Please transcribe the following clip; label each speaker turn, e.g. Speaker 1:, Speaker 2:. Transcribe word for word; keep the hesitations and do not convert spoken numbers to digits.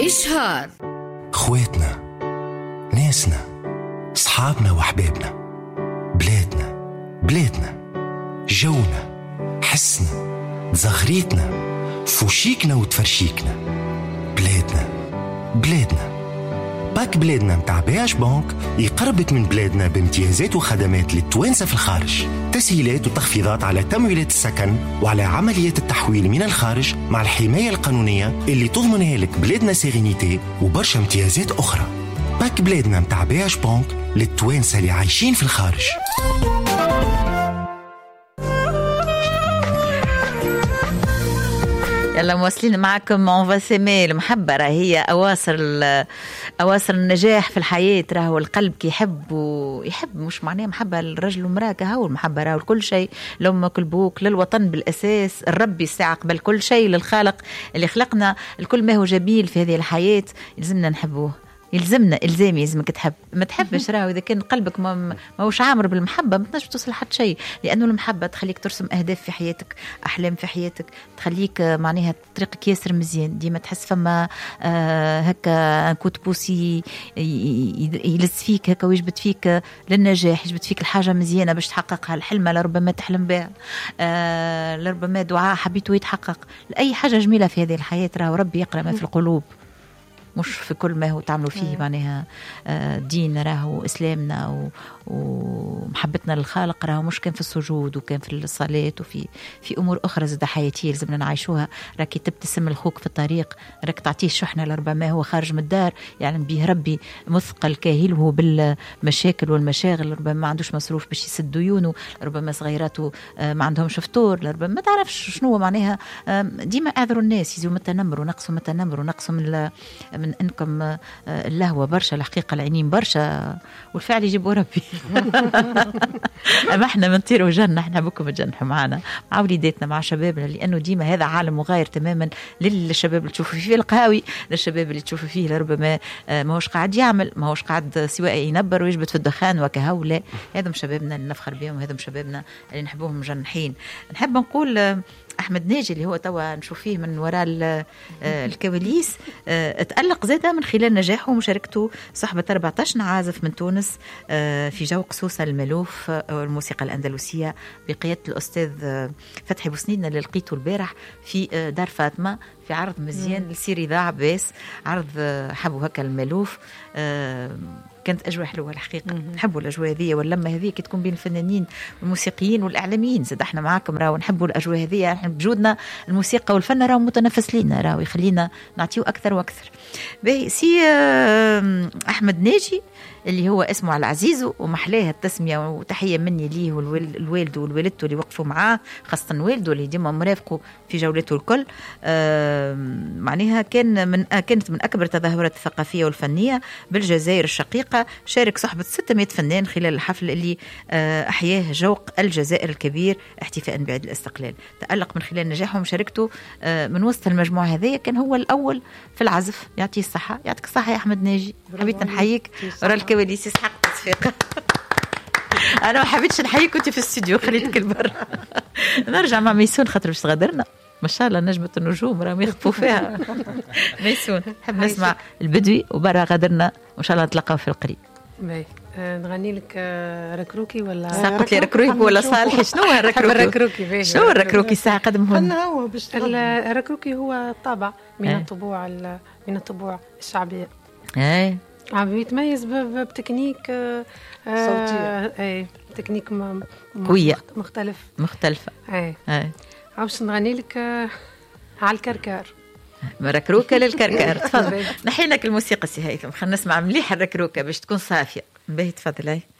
Speaker 1: مشهار.
Speaker 2: خواتنا، ناسنا، صحابنا وحبابنا، بلادنا بلادنا، جونا، حسنا، زغريتنا، فوشيكنا وتفرشيكنا. بلادنا بلادنا. باك بلادنا متاع بياش بانك يقربك من بلادنا بامتيازات وخدمات للتوانسة في الخارج، تسهيلات وتخفيضات على تمويلات السكن وعلى عمليات التحويل من الخارج مع الحماية القانونية اللي تضمنها لك بلادنا سيغينيتي وبرشا امتيازات أخرى. باك بلادنا متاع بياش بانك للتوانسة اللي عايشين في الخارج.
Speaker 3: يلا مواصلين معكم. انفاسيمي المحبة هي أواصر أواصر النجاح في الحياة. راهو القلب كي يحب ويحب، مش معناه محبة الرجل والمرأة كهو المحبة، راهو كل شيء، لأمك البوك للوطن بالأساس، الرب الساعة قبل كل شيء، للخالق اللي خلقنا. الكل ما هو جميل في هذه الحياة يلزمنا نحبوه، يلزمنا إلزامي يلزمك تحب. ما تحبش راهو إذا كان قلبك ما ما هوش عامر بالمحبة ما تنجم توصل لحد شيء، لأنه المحبة تخليك ترسم أهداف في حياتك، أحلام في حياتك، تخليك معناها طريقك ياسر مزيان، ديما تحس فما آه هكا كوت بوسي يلز فيك هكا ويجبت فيك للنجاح، يجبت فيك الحاجة مزيانة باش تحققها، الحلمة لربما تحلم بها، آه لربما دعاء حبيته يتحقق، أي حاجة جميلة في هذه الحياة راهو ربي يقرأ ما في القلوب، مش في كل ما هو تعملوا فيه معناها دين راهو إسلامنا ومحبتنا للخالق راهو مش كان في السجود وكان في الصلاة وفي في أمور أخرى زاد حياتية لازمنا نعيشوها. راكي تبتسم لخوك في الطريق، راك تعطيه شحنة لربما هو خارج من الدار يعني به ربي مثقل كاهله بالمشاكل والمشاغل، ربما ما عندوش مصروف باش يسد ديونه، ربما صغيراته ما عندهمش فطور، ربما ما تعرفش شنو معناها. ديما اعذروا الناس، يزيدوا متنمر ونقصوا متنمر ونقصوا من من انكم اللهوة برشا، الحقيقة العينين برشا والفعل يجيبوا ربي. أما احنا منطيروا جنة، احنا بكم تجنحوا معنا مع وليداتنا مع شبابنا، لأنه ديما هذا عالم مغاير تماما للشباب اللي تشوفوا فيه القهاوي، للشباب اللي تشوفوا فيه لربما ما هوش قاعد يعمل، ما هوش قاعد سواء ينبر ويجبت في الدخان وكهولة. هذم شبابنا اللي نفخر بهم، هذم شبابنا اللي نحبوهم مجنحين. نحب نقول أحمد ناجي اللي هو توا نشوف فيه من وراء الكواليس تألق زاده من خلال نجاحه ومشاركته صحبة أربعة عشر عازف من تونس في جو قصوصة الملوف والموسيقى الأندلسية بقيادة الأستاذ فتحي بوسنيدنا اللي لقيته البارح في دار فاطمة في عرض مزيان لسير إذاعة عباس، عرض حبوا هكا الملوف. كانت أجواء حلوة الحقيقة، نحبوا الأجواء هذه واللمة هذه كي تكون بين الفنانين والموسيقيين والإعلاميين. زاد احنا معاكم راهو نحبوا الأجواء هذه، احنا بجودنا الموسيقى والفن راهو متنفس لينا، راهو يخلينا نعطيه أكثر وأكثر. باهي سي أحمد ناجي اللي هو اسمه على العزيز ومحلاه التسمية، وتحية مني ليه والوالد والوالدته اللي وقفوا معاه، خاصة والده اللي ديما مرافقه في جولته الكل. معناها كان من كانت من أكبر التظاهرات الثقافية والفنية بالجزائر الشقيقة. شارك صحبة ستمائة فنان خلال الحفل اللي أحياه جوق الجزائر الكبير احتفاء بعيد الاستقلال. تألق من خلال نجاحه ومشاركته من وسط المجموعة هذه، كان هو الأول في العزف. يعطيه الصحة، يعطيك الصحة يا أحمد ناجي، حبيت نحييك ورا الكواليس يسحق تصفيق. أنا ما حبيتش نحييك كنت في الاستوديو، خليتك البر. نرجع مع ميسون خاطر باش تغادرنا ما شاء الله، نجمة النجوم راهم يخطفوا فيها. ميسون نحب نسمع البدوي وبرا غادرنا وإن شاء الله نتلاقاو في القريب.
Speaker 4: باهي نغني لك ركروكي ولا
Speaker 3: ساقط لي ركروكي ولا صالحي؟ شنو هو الركروكي؟
Speaker 4: الركروكي
Speaker 3: شنو الركروكي الساعة قدم هون؟
Speaker 4: هو باش الركروكي هو طابع من الطبوع من الطبوع الشعبية.
Speaker 3: اي
Speaker 4: عم يتميز بتكنيك
Speaker 3: صوتية،
Speaker 4: اي تكنيك
Speaker 3: قوية
Speaker 4: مختلف
Speaker 3: مختلفة.
Speaker 4: اي
Speaker 3: اي
Speaker 4: باش نغني لك على الكركار.
Speaker 3: ركروكة للكركار. تفضل نحينك الموسيقى سي هيثم، خلينا نسمع مليح الركروكة باش تكون صافية. باهي تفضل.